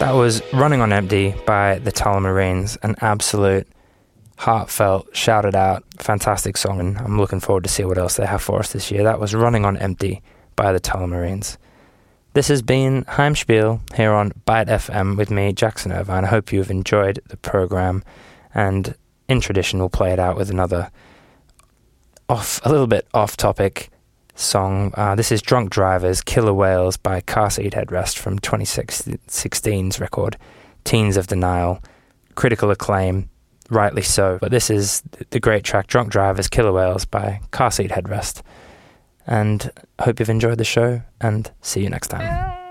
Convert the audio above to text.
That was Running on Empty by the Tullamarines, an absolute heartfelt, shouted out, fantastic song, and I'm looking forward to see what else they have for us this year. That was Running on Empty by the Tullamarines. This has been Heimspiel here on Byte FM with me, Jackson Irvine. I hope you have enjoyed the program, and in tradition we'll play it out with another a little bit off-topic song. This is Drunk Drivers, Killer Whales by Car Seat Headrest from 2016's record, Teens of Denial. Critical acclaim, rightly so. But this is the great track, Drunk Drivers, Killer Whales by Car Seat Headrest. And hope you've enjoyed the show, and see you next time.